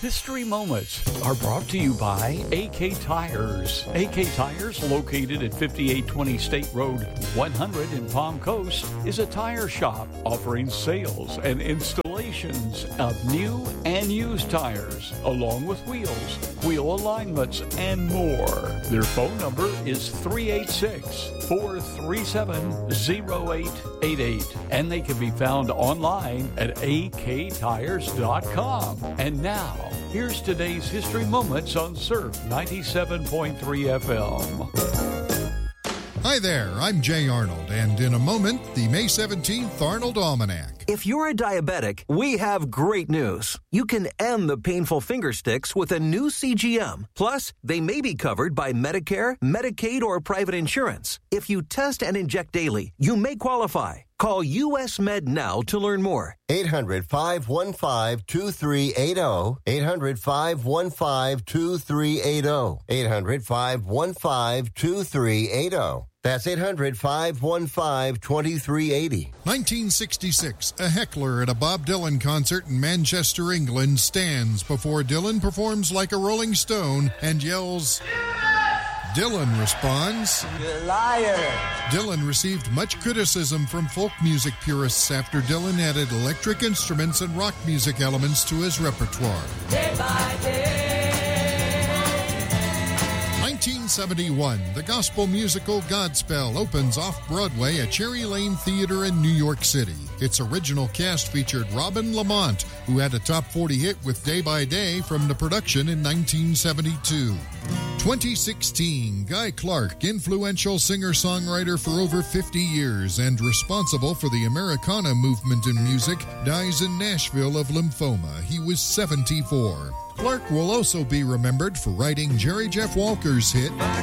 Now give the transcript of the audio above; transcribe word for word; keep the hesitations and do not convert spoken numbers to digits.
History Moments are brought to you by A K Tires. A K Tires, located at fifty-eight twenty State Road one hundred in Palm Coast, is a tire shop offering sales and installations of new and used tires, along with wheels, wheel alignments, and more. Their phone number is three eight six, four three seven, zero eight eight eight, and they can be found online at a k tires dot com. And now, here's today's History Moments on Surf ninety-seven point three F M. Hi there, I'm Jay Arnold, and in a moment, the May seventeenth Arnold Almanac. If you're a diabetic, we have great news. You can end the painful finger sticks with a new C G M. Plus, they may be covered by Medicare, Medicaid, or private insurance. If you test and inject daily, you may qualify. Call U S Med now to learn more. eight hundred, five one five, two three eight zero. eight hundred, five one five, two three eight zero. eight hundred, five one five, two three eight zero. That's eight hundred, five one five, two three eight zero. nineteen sixty-six, a heckler at a Bob Dylan concert in Manchester, England, stands before Dylan, performs like a Rolling Stone, and yells, Dylan responds, "You're a liar." Dylan received much criticism from folk music purists after Dylan added electric instruments and rock music elements to his repertoire. Day by day. nineteen seventy-one, the gospel musical Godspell opens off-Broadway at Cherry Lane Theater in New York City. Its original cast featured Robin Lamont, who had a top forty hit with Day by Day from the production in nineteen seventy-two. twenty sixteen, Guy Clark, influential singer-songwriter for over fifty years and responsible for the Americana movement in music, dies in Nashville of lymphoma. He was seventy-four. Clark will also be remembered for writing Jerry Jeff Walker's hit, My